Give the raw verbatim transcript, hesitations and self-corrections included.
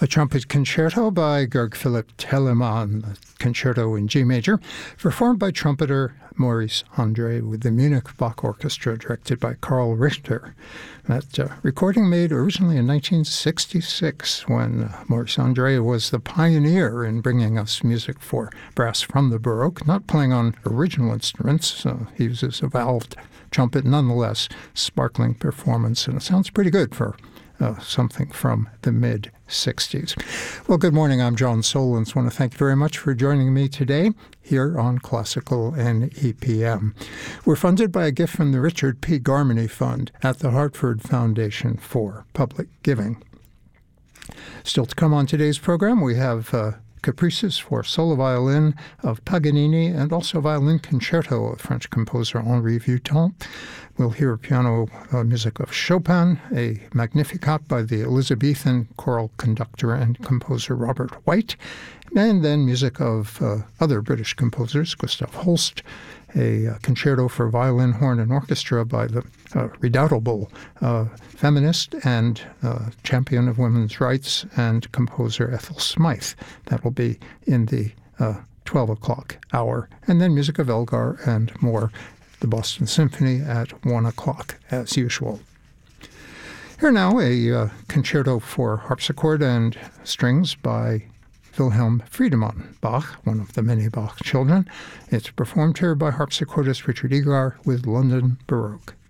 A trumpet concerto by Georg Philipp Telemann, a concerto in G major, performed by trumpeter Maurice Andre with the Munich Bach Orchestra, directed by Karl Richter. That uh, recording made originally in nineteen sixty-six, when uh, Maurice Andre was the pioneer in bringing us music for brass from the Baroque, not playing on original instruments. Uh, he uses a valved trumpet, nonetheless, sparkling performance, and it sounds pretty good for Uh, something from the mid-sixties. Well, good morning. I'm John Solons. I want to thank you very much for joining me today here on Classical N E P M. We're funded by a gift from the Richard P. Garmany Fund at the Hartford Foundation for Public Giving. Still to come on today's program, we have uh, Caprices for solo violin of Paganini, and also violin concerto of French composer Henri Vuitton. We'll hear piano uh, music of Chopin, a Magnificat by the Elizabethan choral conductor and composer Robert White, and then music of uh, other British composers, Gustav Holst, a uh, concerto for violin, horn, and orchestra by the uh, redoubtable uh, feminist and uh, champion of women's rights and composer Ethel Smythe. That will be in the uh, twelve o'clock hour. And then music of Elgar and more, the Boston Symphony at one o'clock, as usual. Here now, a uh, concerto for harpsichord and strings by Wilhelm Friedemann Bach, one of the many Bach children. It's performed here by harpsichordist Richard Egar with London Baroque.